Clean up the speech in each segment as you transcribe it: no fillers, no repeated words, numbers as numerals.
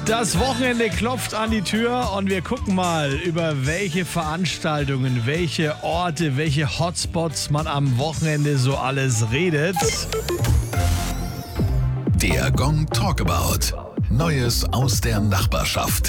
Das Wochenende klopft an die Tür und wir gucken mal, über welche Veranstaltungen, welche Orte, welche Hotspots man am Wochenende so alles redet. Der Gong Talkabout. Neues aus der Nachbarschaft.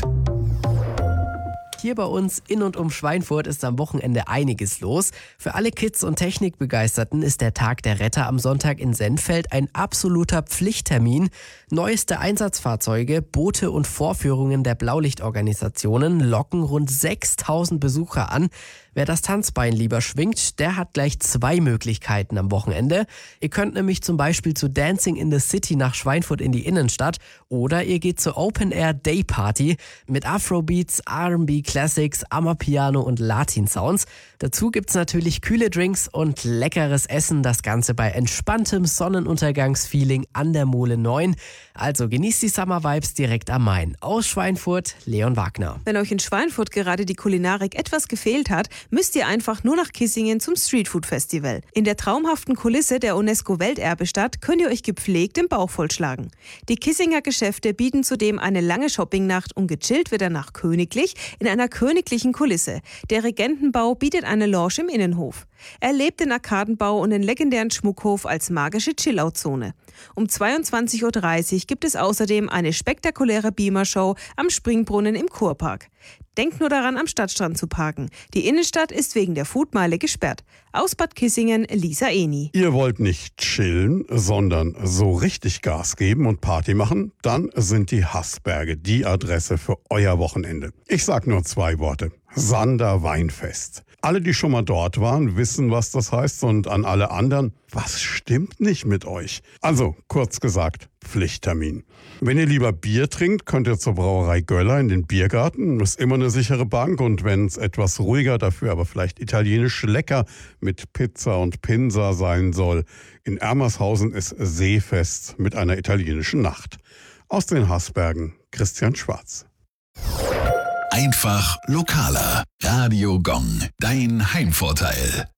Hier bei uns in und um Schweinfurt ist am Wochenende einiges los. Für alle Kids- und Technikbegeisterten ist der Tag der Retter am Sonntag in Sennfeld ein absoluter Pflichttermin. Neueste Einsatzfahrzeuge, Boote und Vorführungen der Blaulichtorganisationen locken rund 6.000 Besucher an. Wer das Tanzbein lieber schwingt, der hat gleich 2 Möglichkeiten am Wochenende. Ihr könnt nämlich zum Beispiel zu Dancing in the City nach Schweinfurt in die Innenstadt oder ihr geht zur Open Air Day Party mit Afrobeats, R&B Classics, Amapiano und Latin Sounds. Dazu gibt's natürlich kühle Drinks und leckeres Essen, das Ganze bei entspanntem Sonnenuntergangsfeeling an der Mole 9. Also genießt die Summer Vibes direkt am Main. Aus Schweinfurt, Leon Wagner. Wenn euch in Schweinfurt gerade die Kulinarik etwas gefehlt hat, müsst ihr einfach nur nach Kissingen zum Streetfood Festival. In der traumhaften Kulisse der UNESCO-Welterbestadt könnt ihr euch gepflegt im Bauch vollschlagen. Die Kissinger Geschäfte bieten zudem eine lange Shoppingnacht und gechillt wird danach königlich in einer königlichen Kulisse. Der Regentenbau bietet eine Lounge im Innenhof. Erlebt den Arkadenbau und den legendären Schmuckhof als magische Chill-Out-Zone. Um 22.30 Uhr gibt es außerdem eine spektakuläre Beamer-Show am Springbrunnen im Kurpark. Denkt nur daran, am Stadtstrand zu parken. Die Innenstadt ist wegen der Foodmeile gesperrt. Aus Bad Kissingen, Lisa Eni. Ihr wollt nicht chillen, sondern so richtig Gas geben und Party machen? Dann sind die Haßberge die Adresse für euer Wochenende. Ich sag nur 2 Worte. Sander Weinfest. Alle, die schon mal dort waren, wissen, was das heißt, und an alle anderen, was stimmt nicht mit euch? Also, kurz gesagt, Pflichttermin. Wenn ihr lieber Bier trinkt, könnt ihr zur Brauerei Göller in den Biergarten. Ist immer eine sichere Bank, und wenn es etwas ruhiger, dafür aber vielleicht italienisch lecker mit Pizza und Pinsa sein soll, in Ermershausen ist Seefest mit einer italienischen Nacht. Aus den Haßbergen, Christian Schwarz. Einfach lokaler. Radio Gong. Dein Heimvorteil.